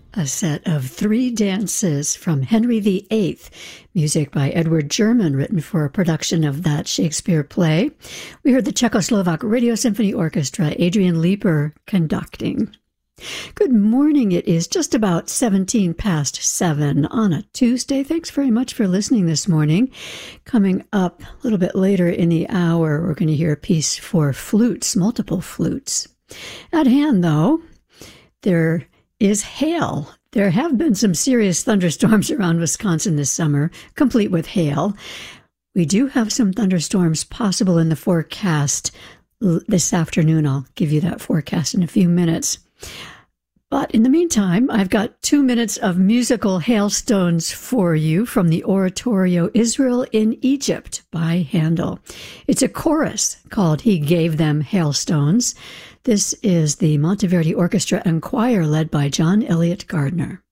A set of three dances from Henry VIII, music by Edward German, written for a production of that Shakespeare play. We heard the Czechoslovak Radio Symphony Orchestra, Adrian Leeper, conducting. Good morning. It is just about 17 past 7 on a Tuesday. Thanks very much for listening this morning. Coming up a little bit later in the hour, we're going to hear a piece for flutes, multiple flutes. At hand, though, there is hail. There have been some serious thunderstorms around Wisconsin this summer, complete with hail. We do have some thunderstorms possible in the forecast this afternoon. I'll give you that forecast in a few minutes. But in the meantime, I've got 2 minutes of musical hailstones for you from the oratorio Israel in Egypt by Handel. It's a chorus called He Gave Them Hailstones. This is the Monteverdi Orchestra and Choir led by John Elliott Gardner.